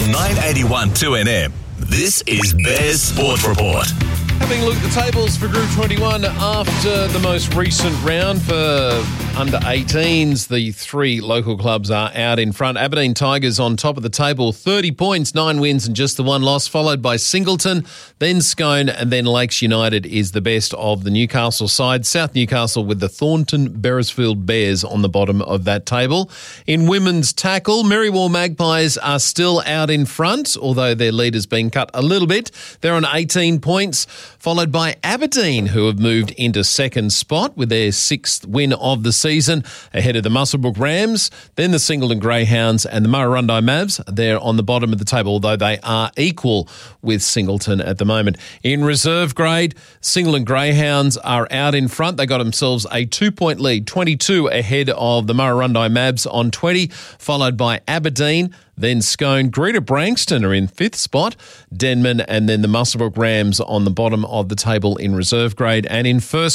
981 2NM. This is Bears Sport Report. Having a look at the tables for Group 21 after the most recent round for under 18s, the three local clubs are out in front. Aberdeen Tigers on top of the table, 30 points, 9 wins and just the one loss, followed by Singleton, then Scone, and then Lakes United is the best of the Newcastle side. South Newcastle with the Thornton Beresfield Bears on the bottom of that table. In women's tackle, Merriwall Magpies are still out in front, although their lead has been cut a little bit. They're on 18 points, followed by Aberdeen, who have moved into second spot with their 6th win of the season, ahead of the Muswellbrook Rams, then the Singleton Greyhounds and the Murrurundi Mavs. They're on the bottom of the table, although they are equal with Singleton at the moment. In reserve grade, Singleton Greyhounds are out in front. They got themselves a 2-point lead, 22 ahead of the Murrurundi Mavs on 20, followed by Aberdeen, then Scone. Greater Branxton are in 5th spot, Denman, and then the Muswellbrook Rams on the bottom of the table in reserve grade. And in first